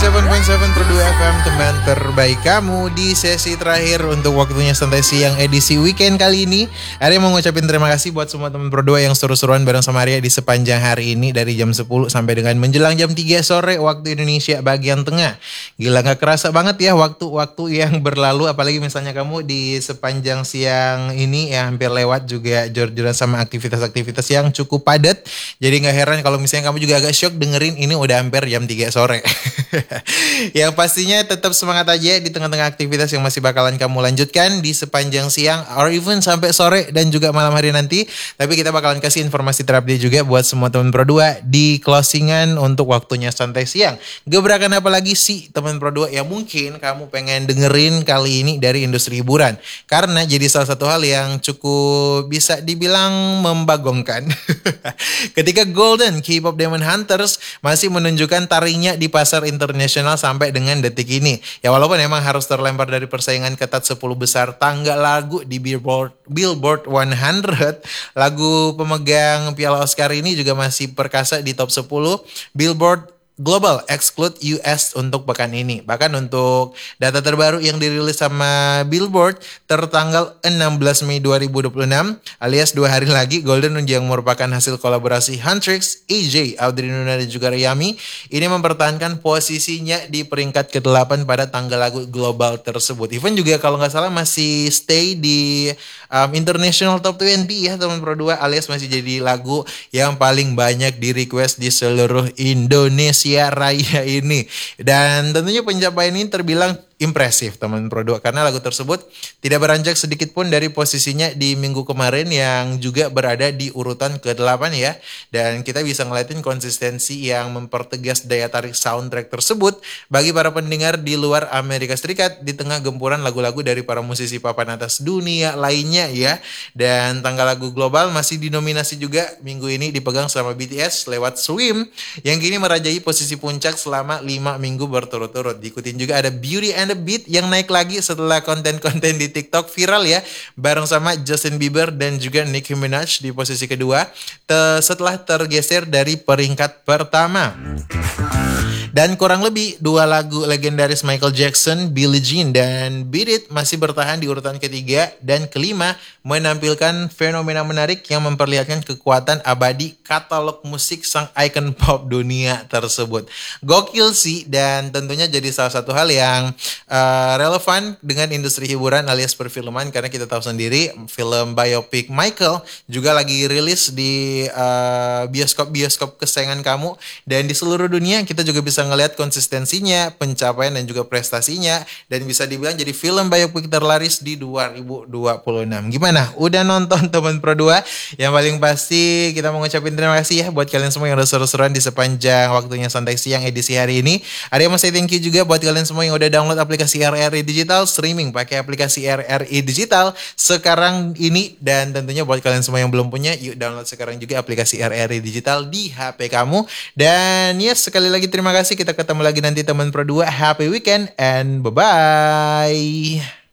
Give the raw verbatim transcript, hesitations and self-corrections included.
tujuh koma tujuh per dua F M, teman terbaik kamu di sesi terakhir untuk waktunya santai siang edisi weekend kali ini. Arya mau ngucapin terima kasih buat semua teman per dua yang seru-seruan bareng sama Arya di sepanjang hari ini dari jam sepuluh sampai dengan menjelang jam tiga sore waktu Indonesia bagian tengah. Gila gak kerasa banget ya waktu-waktu yang berlalu, apalagi misalnya kamu di sepanjang siang ini ya hampir lewat juga jor-joran sama aktivitas-aktivitas yang cukup padat. Jadi gak heran kalau misalnya kamu juga agak shock dengerin ini udah hampir jam tiga sore. Yang pastinya tetap semangat aja di tengah-tengah aktivitas yang masih bakalan kamu lanjutkan di sepanjang siang or even sampai sore dan juga malam hari nanti. Tapi kita bakalan kasih informasi terupdate juga buat semua teman Pro dua di closingan untuk waktunya santai siang. Gebrakan apa lagi sih teman Pro dua yang mungkin kamu pengen dengerin kali ini dari industri hiburan? Karena jadi salah satu hal yang cukup bisa dibilang membagongkan. Ketika Golden K-pop Demon Hunters masih menunjukkan taringnya di pasar internasional sampai dengan detik ini. Ya walaupun emang harus terlempar dari persaingan ketat sepuluh besar tangga lagu di Billboard Billboard seratus, lagu pemegang Piala Oscar ini juga masih perkasa di top sepuluh Billboard Global exclude U S untuk pekan ini. Bahkan untuk data terbaru yang dirilis sama Billboard tertanggal enam belas Mei dua ribu dua puluh enam alias dua hari lagi, Golden yang merupakan hasil kolaborasi Huntrix, A J, Audrey Nuna dan juga Rayami ini mempertahankan posisinya di peringkat kedelapan pada tanggal lagu global tersebut. Even juga kalau nggak salah masih stay di um, International Top dua puluh ya teman Pro dua, alias masih jadi lagu yang paling banyak di request di seluruh Indonesia Raya ini. Dan tentunya pencapaian ini terbilang impresif teman Pro dua karena lagu tersebut tidak beranjak sedikit pun dari posisinya di minggu kemarin yang juga berada di urutan kedelapan ya. Dan kita bisa ngeliatin konsistensi yang mempertegas daya tarik soundtrack tersebut bagi para pendengar di luar Amerika Serikat di tengah gempuran lagu-lagu dari para musisi papan atas dunia lainnya ya. Dan tanggal lagu global masih dinominasi juga minggu ini dipegang sama B T S lewat Swim yang kini merajai posisi puncak selama lima minggu berturut-turut. Diikutin juga ada Beauty and the Beat yang naik lagi setelah konten-konten di TikTok viral ya, bareng sama Justin Bieber dan juga Nicki Minaj di posisi kedua te- setelah tergeser dari peringkat pertama. Dan kurang lebih dua lagu legendaris Michael Jackson, Billie Jean, dan Beat It masih bertahan di urutan ketiga dan kelima, menampilkan fenomena menarik yang memperlihatkan kekuatan abadi katalog musik sang ikon pop dunia tersebut. Gokil sih, dan tentunya jadi salah satu hal yang uh, relevan dengan industri hiburan alias perfilman, karena kita tahu sendiri film biopic Michael juga lagi rilis di uh, bioskop-bioskop kesayangan kamu, dan di seluruh dunia kita juga bisa ngelihat konsistensinya, pencapaian dan juga prestasinya, dan bisa dibilang jadi film biopic terlaris di dua ribu dua puluh enam. Gimana? Udah nonton teman Pro dua? Yang paling pasti kita mau ngucapin terima kasih ya buat kalian semua yang udah seru-seruan di sepanjang waktunya santai siang edisi hari ini. Arya mau say thank you juga buat kalian semua yang udah download aplikasi R R I Digital, streaming pakai aplikasi R R I Digital sekarang ini, dan tentunya buat kalian semua yang belum punya, yuk download sekarang juga aplikasi R R I Digital di H P kamu. Dan yes, sekali lagi terima kasih. Kita ketemu lagi nanti teman Pro dua. Happy weekend and bye-bye.